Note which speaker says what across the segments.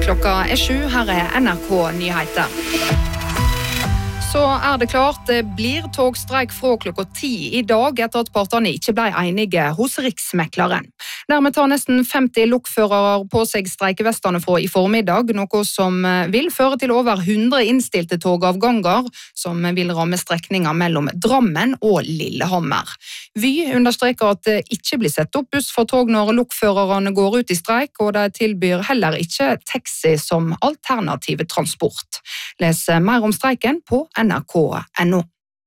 Speaker 1: Klokka 7, her NRK Nyheter. Så det klart, det blir togstreik fra klokka 10 i dag etter at partene ikke ble enige hos Riksmekleren. Dermed tar nesten 50 lokførere på seg streikevestene fra i formiddag, noe som vil føre til over 100 innstilte togavganger, som vil ramme strekninger mellom Drammen og Lillehammer. Vy understreker at det ikke blir sett opp buss for tog når lokførerne går ut i streik, og de tilbyr heller ikke taxi som alternativ transport. Les mer om streiken på NRK.no.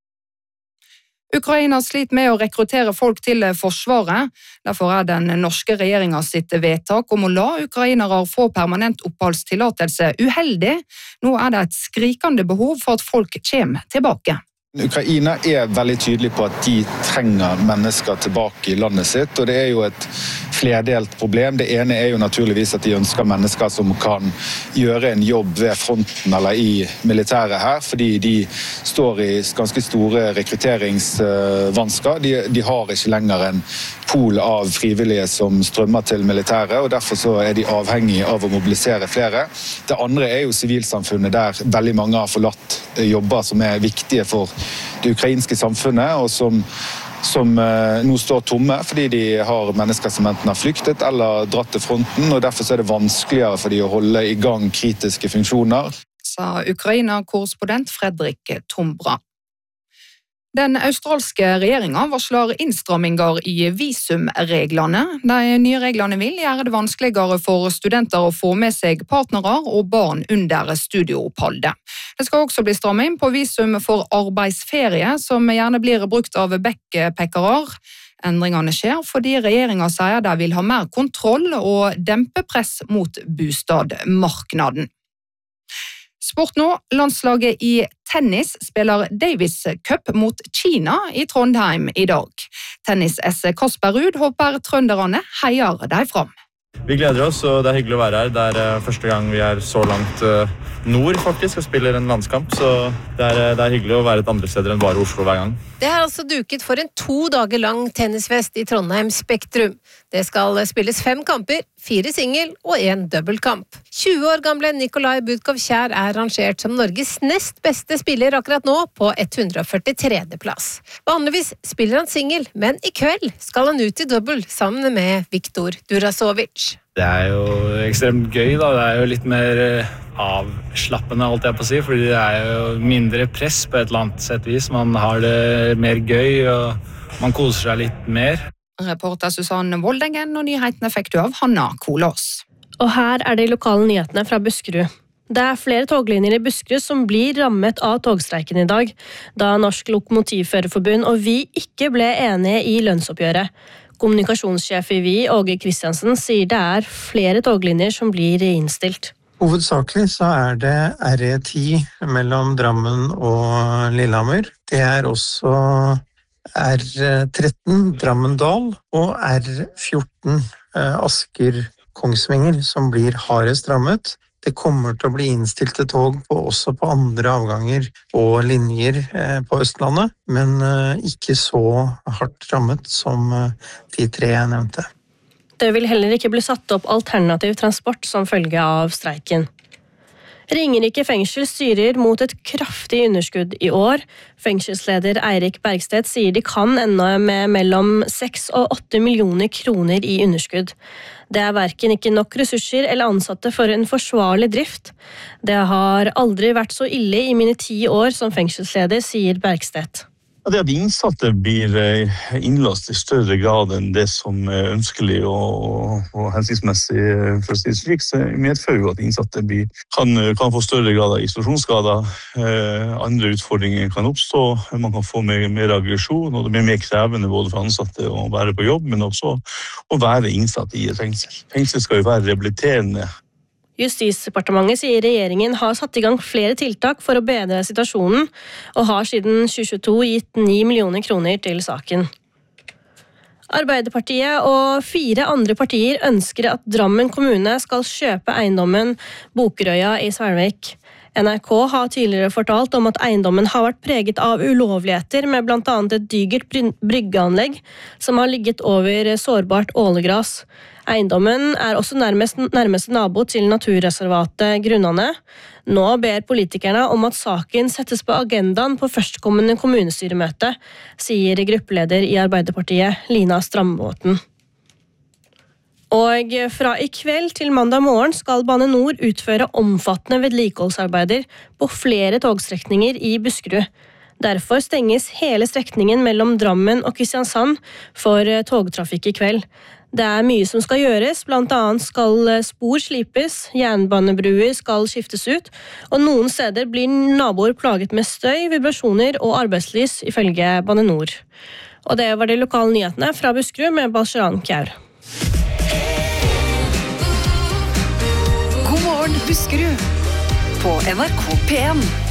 Speaker 1: Ukraina sliter med å rekruttere folk til forsvaret. Derfor den norske regjeringen sitt vedtak om å la ukrainere få permanent oppholdstillatelse uheldig. Nå det et skrikende behov for at folk kommer tilbake.
Speaker 2: Ukraina veldig tydelig på at de trenger mennesker tilbake i landet sitt, og det jo et flerdelt problem. Det ene jo naturligvis at de ønsker mennesker som kan gjøre en jobb ved fronten eller i militæret her, fordi de står i ganske store rekrutteringsvansker. De har ikke lenger en pool av frivillige som strømmer til militæret, og derfor så de avhengige av å mobilisere flere. Det andre jo sivilsamfunnet der veldig mange har forlatt jobber som viktige for det ukrainske samfunnet, og som nå står tomme fordi de har mennesker som enten har flyktet eller dratt til fronten, og derfor så det vanskeligere for de å holde i gang kritiske funksjoner.
Speaker 1: Sa Ukraina-korrespondent Fredrik Tombra. Den australske regjeringen varsler innstramminger i visumreglene. De nye reglene vil gjøre det vanskeligere for studenter å få med seg partnere og barn under studieoppholdet. Det skal også bli strammet inn på visum for arbeidsferie, som gjerne blir brukt av backpackere. Endringene skjer fordi regjeringen sier de vil ha mer kontroll og dempe press mot bostadmarkedet. Sport nå, landslaget i tennis spiller Davis Cup mot Kina i Trondheim i dag. Tennis-S Kasper Ruud håper trønderne heier deg fram.
Speaker 3: Vi gleder oss, og det hyggelig å være her. Det første gang vi så langt nord faktisk og spiller en landskamp, så det hyggelig å være et andre steder enn bare Oslo hver gang.
Speaker 4: Det altså duket for en 2 dager lang tennisfest i Trondheim Spektrum. Det skal spilles 5 kamper, 4 singel og 1 dobbeltkamp. 20 år gamle Nikolai Budkov-Kjær rangert som Norges nest beste spiller akkurat nå på 143. plass. Vanligvis spiller han singel, men i kveld skal han ut i dobbel sammen med Viktor Durasovic.
Speaker 3: Det jo ekstremt gøy da, det jo litt mer avslappende alt jeg på å si, fordi det jo mindre press på et eller annet sett vis. Man har det mer gøy, og man koser seg litt mer.
Speaker 1: Reporter Susanne Voldengen, og nyhetene fikk du av Hanna Kolås.
Speaker 5: Og her de lokale nyhetene fra Buskerud. Det flere toglinjer i Buskerud som blir rammet av togstreiken i dag, da Norsk Lokomotivførerforbund og Vy ikke ble enige i lønnsoppgjøret. Kommunikasjonssjef i Vy, Åge Kristiansen, sier det flere toglinjer som blir innstilt.
Speaker 6: Hovedsakelig så det RE10 mellom Drammen og Lillehammer. Det også R13 Drammendal og R14 Asker-Kongsvinger som blir hardest rammet. Det kommer til å bli innstilte tog også på andre avganger og linjer på Østlandet, men ikke så hardt rammet som de 3 jeg nevnte.
Speaker 5: Det vil heller ikke bli satt opp alternativ transport som følge av streiken. Ringerike fengsel styrer mot et kraftig underskudd i år. Fengselsleder Eirik Bergstedt sier de kan ende med mellom 6 og 8 millioner kroner i underskudd. Det hverken ikke nok ressurser eller ansatte for en forsvarlig drift. Det har aldri vært så ille i mine 10 år som fengselsleder, sier Bergstedt.
Speaker 7: Det at innsatte blir innlåst i større grad enn det som ønskelig og hensiktsmessig for å si det slik, så medfører jo at innsatte kan få større grad av isolasjonsskader. Andre utfordringer kan oppstå, man kan få mer aggresjon, og det blir mer krevende både for ansatte å være på jobb, men også å være innsatt i et fengsel. Fengsel skal jo være rehabiliterende.
Speaker 5: Justisdepartementet sier regjeringen har satt i gang flere tiltak for å bedre situasjonen, og har siden 2022 gitt 9 millioner kroner til saken. Arbeiderpartiet og 4 andre partier ønsker at Drammen kommune skal kjøpe eiendommen Bokerøya i Svelvik. NRK har tidligere fortalt om at eiendommen har vært preget av ulovligheter med blant annet et dygert bryggeanlegg som har ligget over sårbart ålegras. Eiendommen også nærmeste nabo til naturreservatet Grunnane. Nå ber politikerne om at saken settes på agendaen på førstkommende kommunestyremøte, sier gruppeleder i Arbeiderpartiet, Lina Strambåten. Og fra i kveld til mandag morgen skal Bane Nor utføre omfattende vedlikeholdsarbeider på flere togstrekninger i Buskerud. Derfor stenges hele strekningen mellom Drammen og Kristiansand for togtrafikk i kveld. Det mye som skal gjøres, blant annet skal spor slipes, jernbanebruer skal skiftes ut, og noen steder blir naboer plaget med støy, vibrasjoner og arbeidslys ifølge Bane Nor. Og det var de lokale nyhetene fra Buskerud med Balsharan Kjaur.
Speaker 8: God morgen Buskerud på NRK P1.